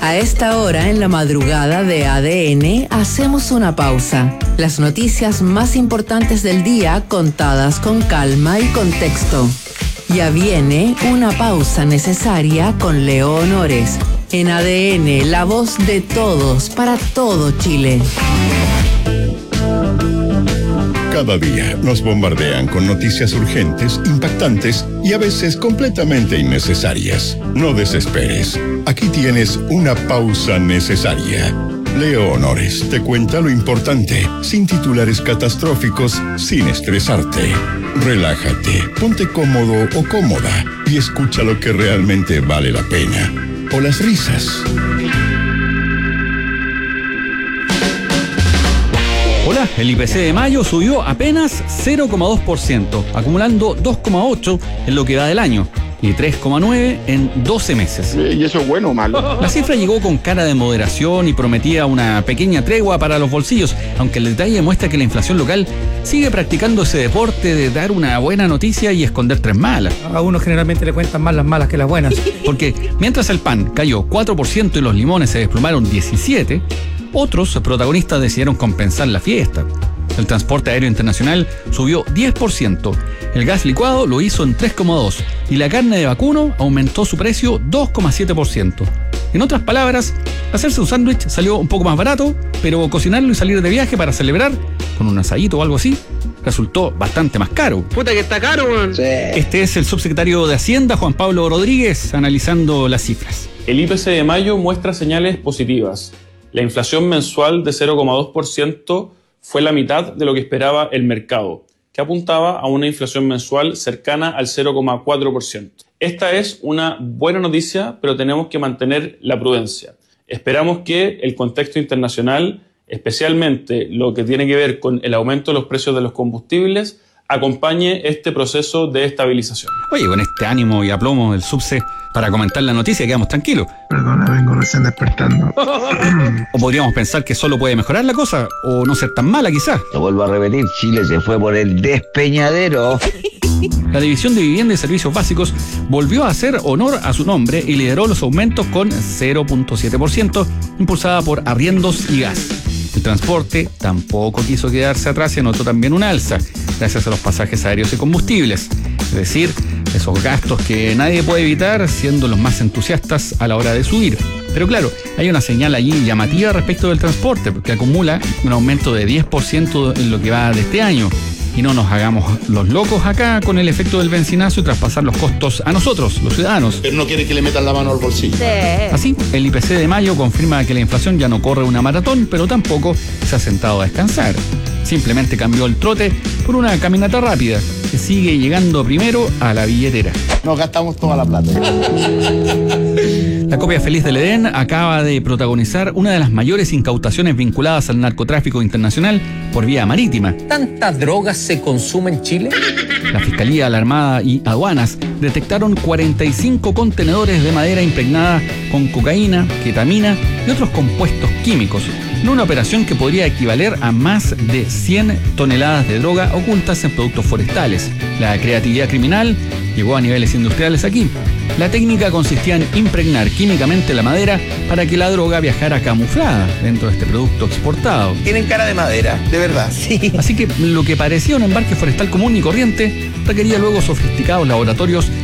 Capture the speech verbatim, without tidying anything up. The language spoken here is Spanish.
A esta hora, en la madrugada de A D N, hacemos una pausa. Las noticias más importantes del día contadas con calma y contexto. Ya viene una pausa necesaria con Leo Honores. En A D N, la voz de todos para todo Chile. Cada día nos bombardean con noticias urgentes, impactantes y a veces completamente innecesarias. No desesperes. Aquí tienes una pausa necesaria. Leo Honores te cuenta lo importante, sin titulares catastróficos, sin estresarte. Relájate, ponte cómodo o cómoda y escucha lo que realmente vale la pena. O las risas. Hola, el I P C de mayo subió apenas cero coma dos por ciento, acumulando dos coma ocho por ciento en lo que va del año y tres coma nueve por ciento en doce meses. ¿Y eso es bueno o malo? La cifra llegó con cara de moderación y prometía una pequeña tregua para los bolsillos, aunque el detalle muestra que la inflación local sigue practicando ese deporte de dar una buena noticia y esconder tres malas. A uno generalmente le cuentan más las malas que las buenas. Porque mientras el pan cayó cuatro por ciento y los limones se desplomaron diecisiete por ciento, otros protagonistas decidieron compensar la fiesta. El transporte aéreo internacional subió diez por ciento, el gas licuado lo hizo en tres coma dos por ciento y la carne de vacuno aumentó su precio dos coma siete por ciento. En otras palabras, hacerse un sándwich salió un poco más barato, pero cocinarlo y salir de viaje para celebrar, con un asadito o algo así, resultó bastante más caro. Puta que está caro, man. Sí. Este es el subsecretario de Hacienda, Juan Pablo Rodríguez, analizando las cifras. El I P C de mayo muestra señales positivas. La inflación mensual de cero coma dos por ciento fue la mitad de lo que esperaba el mercado, que apuntaba a una inflación mensual cercana al cero coma cuatro por ciento. Esta es una buena noticia, pero tenemos que mantener la prudencia. Esperamos que el contexto internacional, especialmente lo que tiene que ver con el aumento de los precios de los combustibles, acompañe este proceso de estabilización. Oye, con este ánimo y aplomo del subse para comentar la noticia quedamos tranquilos. Perdona, vengo recién despertando. O podríamos pensar que solo puede mejorar la cosa, o no ser tan mala quizás. Lo vuelvo a repetir, Chile se fue por el despeñadero. La División de Vivienda y Servicios Básicos volvió a hacer honor a su nombre y lideró los aumentos con cero coma siete por ciento, impulsada por arriendos y gas. El transporte tampoco quiso quedarse atrás y anotó también un alza, gracias a los pasajes aéreos y combustibles. Es decir, esos gastos que nadie puede evitar, siendo los más entusiastas a la hora de subir. Pero claro, hay una señal allí llamativa respecto del transporte, porque acumula un aumento de diez por ciento en lo que va de este año. Y no nos hagamos los locos acá con el efecto del bencinazo y traspasar los costos a nosotros, los ciudadanos. Pero no quiere que le metan la mano al bolsillo. Sí. Así, el I P C de mayo confirma que la inflación ya no corre una maratón, pero tampoco se ha sentado a descansar. Simplemente cambió el trote por una caminata rápida, que sigue llegando primero a la billetera. Nos gastamos toda la plata. La copia feliz del Edén acaba de protagonizar una de las mayores incautaciones vinculadas al narcotráfico internacional por vía marítima. ¿Tantas drogas se consumen en Chile? La Fiscalía, la Armada y Aduanas detectaron cuarenta y cinco contenedores de madera impregnada con cocaína, ketamina y otros compuestos químicos, en una operación que podría equivaler a más de cien toneladas de droga ocultas en productos forestales. La creatividad criminal llegó a niveles industriales aquí. La técnica consistía en impregnar químicamente la madera para que la droga viajara camuflada dentro de este producto exportado. Tienen cara de madera, de verdad. Sí. Así que lo que parecía un embarque forestal común y corriente requería luego sofisticados laboratorios